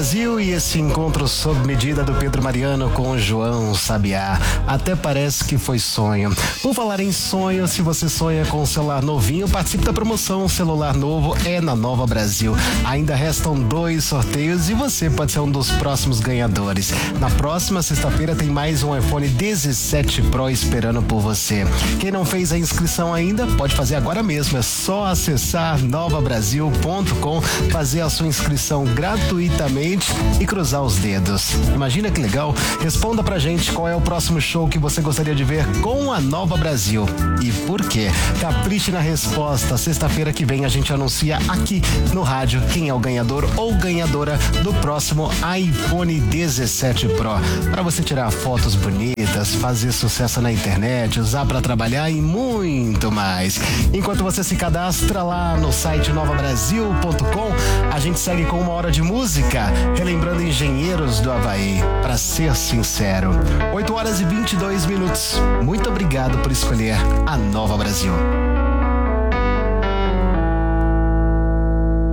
Brasil e esse encontro sob medida do Pedro Mariano com o João Sabiá. Até parece que foi sonho. Por falar em sonho, se você sonha com um celular novinho, participe da promoção. Celular novo é na Nova Brasil. Ainda restam 2 sorteios e você pode ser um dos próximos ganhadores. Na próxima sexta-feira tem mais um iPhone 17 Pro esperando por você. Quem não fez a inscrição ainda, pode fazer agora mesmo. É só acessar novabrasil.com, fazer a sua inscrição gratuitamente e cruzar os dedos. Imagina que legal? Responda pra gente qual é o próximo show que você gostaria de ver com a Nova Brasil e por quê. Capriche na resposta. Sexta-feira que vem a gente anuncia aqui no rádio quem é o ganhador ou ganhadora do próximo iPhone 17 Pro. Para você tirar fotos bonitas, fazer sucesso na internet, usar para trabalhar e muito mais. Enquanto você se cadastra lá no site novabrasil.com, a gente segue com 1 hora de música, relembrando Engenheiros do Havaí. Para ser sincero, 8 horas e 22 minutos. Muito obrigado por escolher a Nova Brasil.